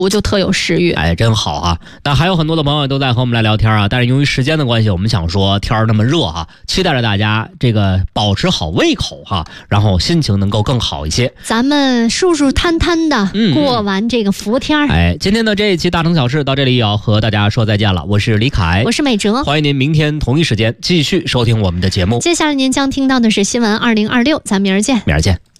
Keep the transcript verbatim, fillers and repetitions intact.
我就特有食欲。 哎，真好啊！那还有很多的朋友都在和我们来聊天啊，但是由于时间的关系，我们想说天儿那么热哈、啊，期待着大家这个保持好胃口哈、啊，然后心情能够更好一些。 咱们舒舒坦坦的过完这个伏天、嗯、 哎，今天的这一期大城小事到这里也要和大家说再见了。我是李凯， 我是美哲， 欢迎您明天同一时间继续收听我们的节目。 接下来您将听到的是新闻二零二六，咱明儿见， 明儿见。